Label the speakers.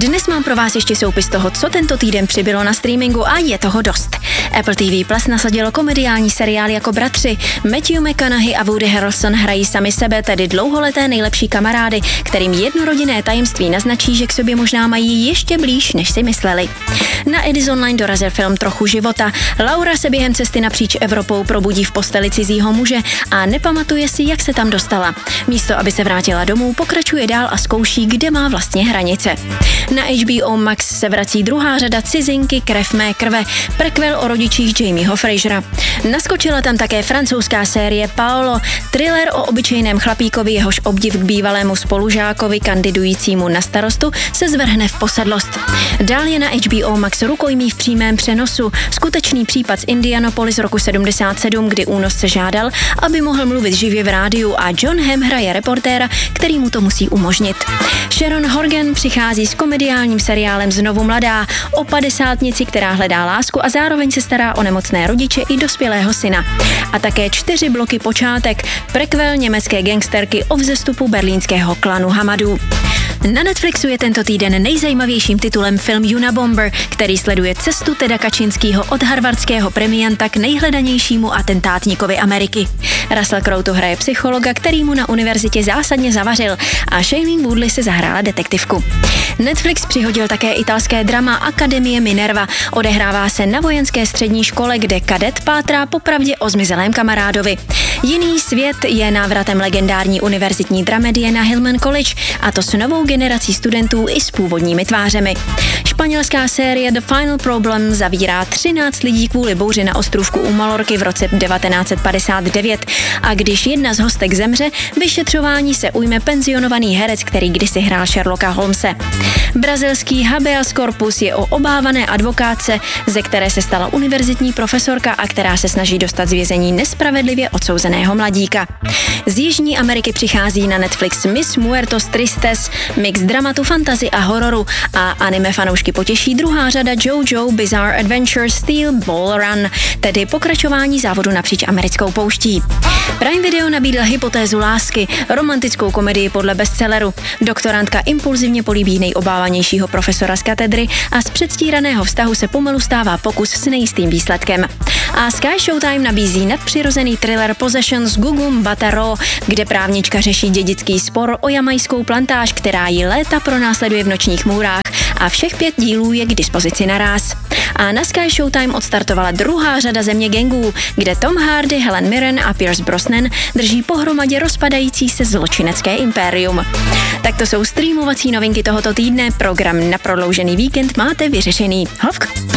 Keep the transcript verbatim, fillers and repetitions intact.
Speaker 1: Dnes mám pro vás ještě soupis toho, co tento týden přibylo na streamingu a je toho dost. Apple T V Plus nasadilo komediální seriál jako Bratři. Matthew McConaughey a Woody Harrelson hrají sami sebe, tedy dlouholeté nejlepší kamarády, kterým jednorodinné tajemství naznačí, že k sobě možná mají ještě blíž, než si mysleli. Na Edis Online dorazil film Trochu života. Laura se během cesty napříč Evropou probudí v posteli cizího muže a nepamatuje si, jak se tam dostala. Místo, aby se vrátila domů, pokračuje dál a zkouší, kde má vlastně hranice. Na H B O Max se vrací druhá řada Cizinky, krev mé krve, prequel o rodičích Jamieho Frasera. Naskočila tam také francouzská série Paolo, thriller o obyčejném chlapíkovi, jehož obdiv k bývalému spolužákovi kandidujícímu na starostu se zvrhne v posedlost. Dál je na H B O Max Rukojmí v přímém přenosu, skutečný případ z Indianapolis roku sedmdesát sedm, kdy únosce žádal, aby mohl mluvit živě v rádiu a John Hamm hraje reportéra, který mu to musí umožnit. Sharon Horgan přichází s komediálním seriálem Znovu mladá o padesátnici, která hledá lásku a zároveň se stará o nemocné rodiče i dospělého syna. A také čtyři bloky Počátek, prequel německé gangsterky o vzestupu berlínského klanu Hamadů. Na Netflixu je tento týden nejzajímavějším titulem film Unabomber, který sleduje cestu Teda Kačinskýho od harvardského premianta k nejhledanějšímu atentátníkovi Ameriky. Russell Crowe tu hraje psychologa, který mu na univerzitě zásadně zavařil, a Shailene Woodley se zahrála detektivku. Netflix přihodil také italské drama Akademie Minerva. Odehrává se na vojenské střední škole, kde kadet pátrá po pravdě o zmizelém kamarádovi. Jiný svět je návratem legendární univerzitní dramedie na Hillman College, a to s novou generací studentů i s původními tvářemi. Španělská série The Final Problem zavírá třináct lidí kvůli bouři na ostrůvku u Malorky v roce devatenáct set padesát devět, a když jedna z hostek zemře, vyšetřování se ujme penzionovaný herec, který kdysi hrál Sherlocka Holmese. Brazilský habeas corpus je o obávané advokátce, ze které se stala univerzitní profesorka a která se snaží dostat z vězení nespravedlivě odsouzeného mladíka. Z Jižní Ameriky přichází na Netflix Mis Muertos Tristes, mix dramatu, fantasy a hororu, a anime fanoušky potěší druhá řada JoJo Bizarre Adventure Steel Ball Run, tedy pokračování závodu napříč americkou pouští. Prime Video nabídl Hypotézu lásky, romantickou komedii podle bestselleru. Doktorantka impulzivně políbí nejobávanějšího profesora z katedry a z předstíraného vztahu se pomalu stává pokus s nejistým výsledkem. A Sky Showtime nabízí nadpřirozený thriller Possessions Gugum Bataro, kde právnička řeší dědický spor o jamajskou plantáž, která ji léta pronásleduje v nočních můrách, a všech pět dílů je k dispozici naráz. A na Sky Showtime odstartovala druhá řada Země gangů, kde Tom Hardy, Helen Mirren a Pierce Brosnan drží pohromadě rozpadající se zločinecké impérium. Tak to jsou streamovací novinky tohoto týdne. Program na prodloužený víkend máte vyřešený. Hovk!